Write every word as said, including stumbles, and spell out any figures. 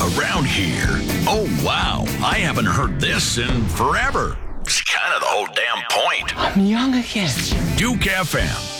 Around here. Oh, wow. I haven't heard this in forever. It's kind of the whole damn point. I'm young again. Duke F M.